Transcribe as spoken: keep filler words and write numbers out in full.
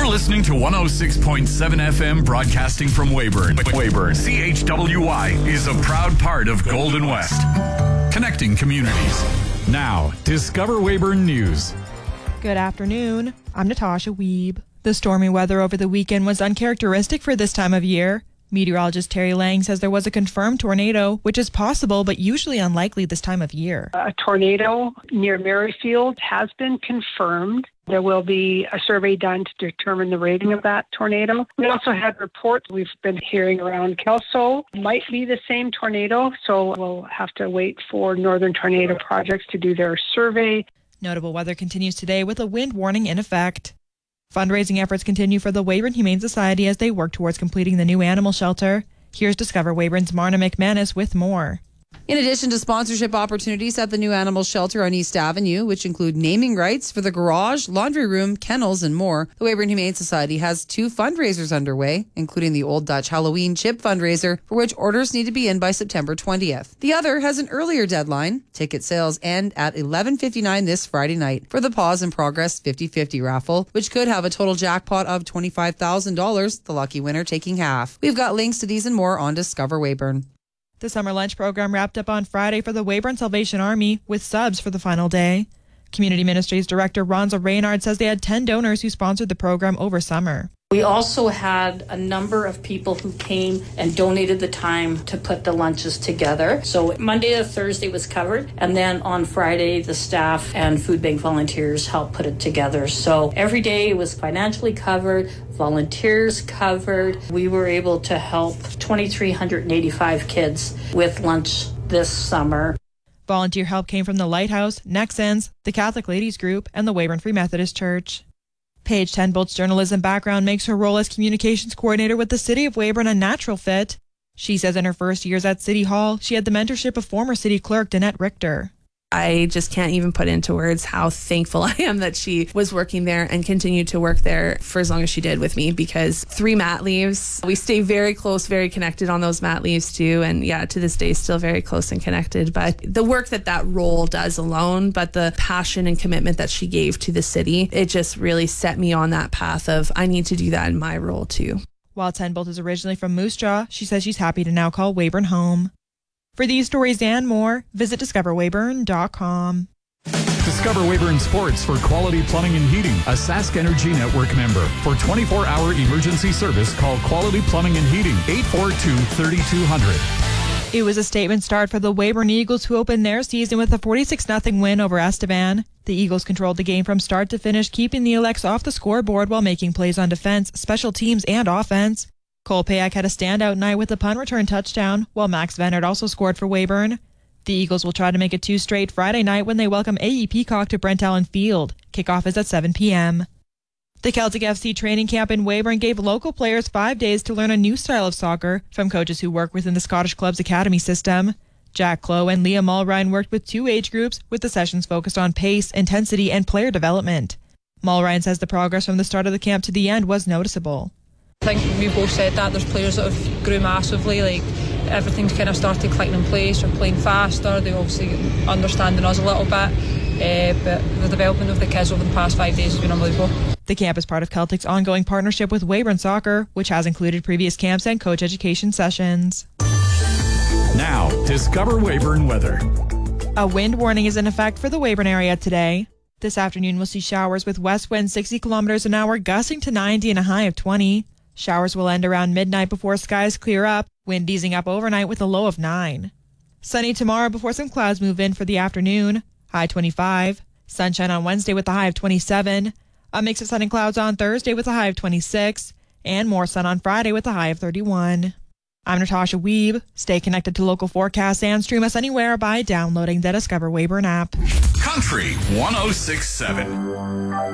You're listening to one oh six point seven F M broadcasting from Weyburn. Weyburn. C H W Y is a proud part of Golden West. Connecting communities. Now, Discover Weyburn News. Good afternoon. I'm Natasha Wiebe. The stormy weather over the weekend was uncharacteristic for this time of year. Meteorologist Terry Lang says there was a confirmed tornado, which is possible but usually unlikely this time of year. A tornado near Merrifield has been confirmed. There will be a survey done to determine the rating of that tornado. We also had reports we've been hearing around Kelso. Might be the same tornado, so we'll have to wait for Northern Tornado Projects to do their survey. Notable weather continues today with a wind warning in effect. Fundraising efforts continue for the Weyburn Humane Society as they work towards completing the new animal shelter. Here's Discover Weyburn's Marna McManus with more. In addition to sponsorship opportunities at the new animal shelter on East Avenue, which include naming rights for the garage, laundry room, kennels, and more, the Weyburn Humane Society has two fundraisers underway, including the Old Dutch Halloween Chip fundraiser, for which orders need to be in by September twentieth. The other has an earlier deadline. Ticket sales end at eleven fifty-nine this Friday night for the Pause in Progress fifty-fifty raffle, which could have a total jackpot of twenty-five thousand dollars, the lucky winner taking half. We've got links to these and more on Discover Weyburn. The summer lunch program wrapped up on Friday for the Weyburn Salvation Army with subs for the final day. Community Ministries Director Ronza Reynard says they had ten donors who sponsored the program over summer. We also had a number of people who came and donated the time to put the lunches together. So Monday to Thursday was covered, and then on Friday the staff and food bank volunteers helped put it together. So every day was financially covered, volunteers covered. We were able to help two thousand three hundred eighty-five kids with lunch this summer. Volunteer help came from the Lighthouse, Nexens, the Catholic Ladies Group, and the Weyburn Free Methodist Church. Paige ten Bolt's journalism background makes her role as communications coordinator with the City of Weyburn a natural fit. She says in her first years at City Hall, she had the mentorship of former city clerk Danette Richter. I just can't even put into words how thankful I am that she was working there and continued to work there for as long as she did with me, because three mat leaves, we stay very close, very connected on those mat leaves too. And yeah, to this day, still very close and connected. But the work that that role does alone, but the passion and commitment that she gave to the city, it just really set me on that path of I need to do that in my role too. While ten Bolt is originally from Moose Jaw, she says she's happy to now call Weyburn home. For these stories and more, visit discover weyburn dot com. Discover Weyburn Sports for Quality Plumbing and Heating, a Sask Energy Network member. For twenty-four hour emergency service, call Quality Plumbing and Heating, eight four two, three two zero zero. It was a statement start for the Weyburn Eagles, who opened their season with a forty-six nothing win over Estevan. The Eagles controlled the game from start to finish, keeping the Elects off the scoreboard while making plays on defense, special teams, and offense. Cole Payak had a standout night with a punt return touchdown, while Max Vennard also scored for Weyburn. The Eagles will try to make it two straight Friday night when they welcome A E Peacock to Brent Allen Field. Kickoff is at seven p.m. The Celtic F C training camp in Weyburn gave local players five days to learn a new style of soccer from coaches who work within the Scottish club's academy system. Jack Clough and Leah Mulrine worked with two age groups, with the sessions focused on pace, intensity, and player development. Mulrine says the progress from the start of the camp to the end was noticeable. I think we both said that there's players that have grew massively, like everything's kind of started clicking in place, they're playing faster, they obviously understanding us a little bit, uh, but the development of the kids over the past five days has been unbelievable. The camp is part of Celtic's ongoing partnership with Weyburn Soccer, which has included previous camps and coach education sessions. Now, Discover Weyburn weather. A wind warning is in effect for the Weyburn area today. This afternoon we'll see showers with west winds sixty kilometers an hour, gusting to ninety and a high of twenty. Showers will end around midnight before skies clear up, wind easing up overnight with a low of nine. Sunny tomorrow before some clouds move in for the afternoon, high twenty-five. Sunshine on Wednesday with a high of twenty-seven. A mix of sun and clouds on Thursday with a high of twenty-six. And more sun on Friday with a high of thirty-one. I'm Natasha Wiebe. Stay connected to local forecasts and stream us anywhere by downloading the Discover Weyburn app. Country one oh six point seven.